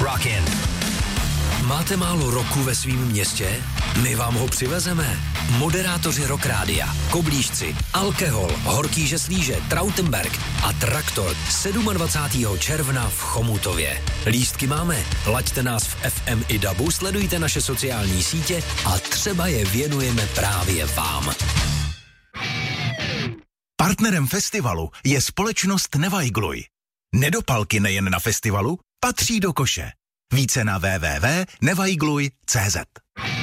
Rockin'. Máte málo roku ve svým městě? My vám ho přivezeme. Moderátoři Rock Rádia, Koblížci, Alkehol, Horký Žeslíže, Trautenberg a Traktor 27. června v Chomutově. Lístky máme. Laďte nás v FM i DABu, sledujte naše sociální sítě a třeba je věnujeme právě vám. Partnerem festivalu je společnost Nevajgluj. Nedopalky nejen na festivalu patří do koše. Více na www.nevajgluj.cz.